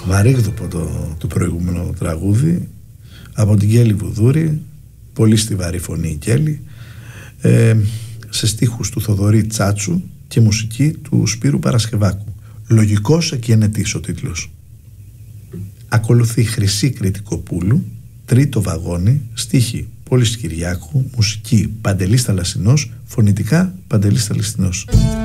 Βαρύγδουπο το προηγούμενο τραγούδι, από την Κέλη Βουδούρη, πολύ στιβαρή φωνή η Κέλη, σε στίχους του Θοδωρή Τσάτσου και μουσική του Σπύρου Παρασκευάκου. Λογικός εκενετής ο τίτλος. Ακολουθεί Χρυσή Κρητικοπούλου, Τρίτο Βαγόνι, στίχη Πόλης Κυριάκου, μουσική Παντελής Θαλασσινός, φωνητικά Παντελής Θαλασσινός.